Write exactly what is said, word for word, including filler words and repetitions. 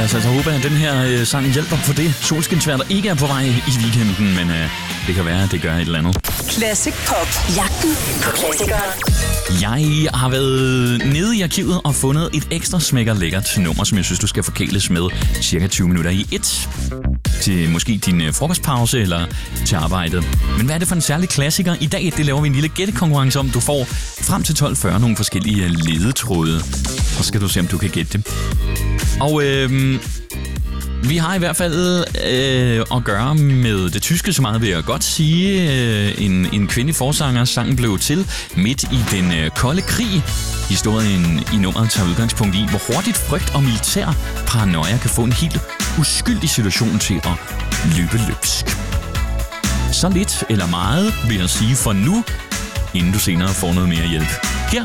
lad os altså håbe, at den her øh, sang hjælper på det solskinsvejr, der ikke er på vej i weekenden, men øh, det kan være, at det gør et eller andet. Classic Pop. Jagten på klassikere. Jeg har været nede i arkivet og fundet et ekstra smækker lækkert nummer, som jeg synes, du skal forkæles med cirka tyve minutter i et. Til måske din frokostpause eller til arbejdet. Men hvad er det for en særlig klassiker? I dag det laver vi en lille gættekonkurrence om. Du får frem til tolv fyrre nogle forskellige ledetråde. Så skal du se, om du kan gætte det. Og øh, vi har i hvert fald øh, at gøre med det tyske, så meget vil jeg godt sige. Øh, en, en kvindelig forsanger. Sangen blev til midt i den øh, kolde krig. Historien i nummeret tager udgangspunkt i, hvor hurtigt frygt og militær paranoia kan få en helt uskyldig situation til at løbe løbsk. Så lidt eller meget vil jeg sige for nu, inden du senere får noget mere hjælp.